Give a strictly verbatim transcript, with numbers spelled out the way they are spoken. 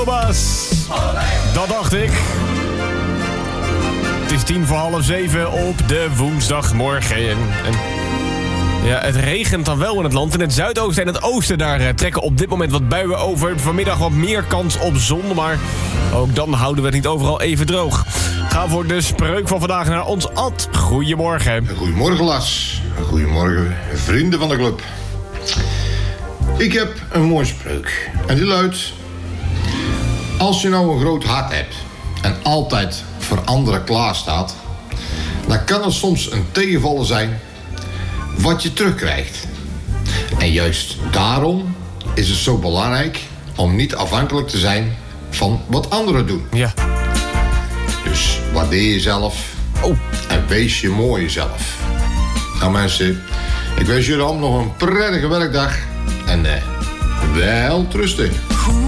Dat dacht ik. Het is tien voor half zeven op de woensdagmorgen. En, en ja, het regent dan wel in het land. In het zuidoosten en het oosten daar uh, trekken op dit moment wat buien over. Vanmiddag wat meer kans op zon, maar ook dan houden we het niet overal even droog. Ga voor de spreuk van vandaag naar ons Ad. Goedemorgen. Goedemorgen, Las. Goedemorgen, vrienden van de club. Ik heb een mooie spreuk. En die luidt: als je nou een groot hart hebt en altijd voor anderen klaarstaat, dan kan het soms een tegenvaller zijn wat je terugkrijgt. En juist daarom is het zo belangrijk om niet afhankelijk te zijn van wat anderen doen. Ja. Dus waardeer jezelf Oh. en wees je mooi jezelf. Nou mensen, ik wens jullie allemaal nog een prettige werkdag en uh, wel trusten.